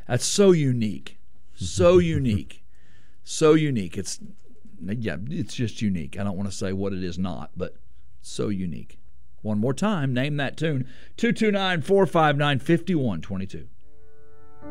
That's so unique. So unique. So unique. It's just unique. I don't want to say what it is not, but so unique. One more time, name that tune. 229-459-5122.